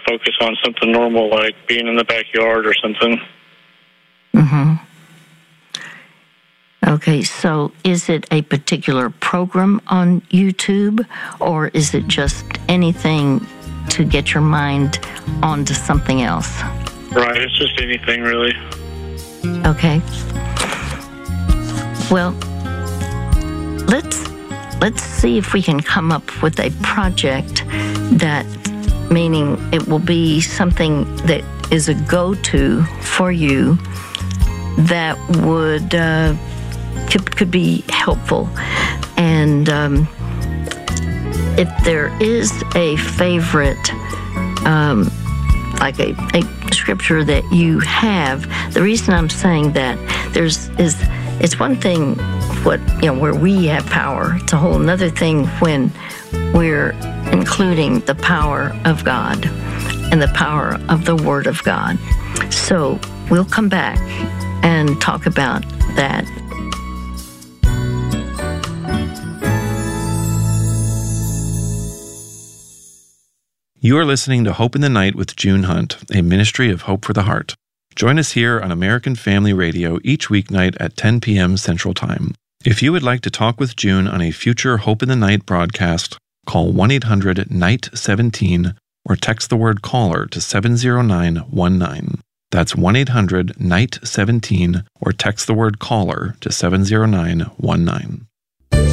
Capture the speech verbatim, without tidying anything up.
focus on something normal, like being in the backyard or something. Mm-hmm. Okay, so is it a particular program on YouTube, or is it just anything to get your mind onto something else? Right, it's just anything, really. Okay. Well, let's let's see if we can come up with a project that, meaning it will be something that is a go-to for you that would uh, could, could be helpful. And um, if there is a favorite, um, like a, a scripture that you have, the reason I'm saying that there's is it's one thing what you know where we have power. It's a whole another thing when we're including the power of God and the power of the Word of God. So we'll come back and talk about that. You are listening to Hope in the Night with June Hunt, a ministry of Hope for the Heart. Join us here on American Family Radio each weeknight at ten p.m. Central Time. If you would like to talk with June on a future Hope in the Night broadcast, call one eight hundred N I G H T seventeen or text the word CALLER to seven zero nine one nine. That's one eight hundred N I G H T seventeen or text the word CALLER to seven zero nine one nine.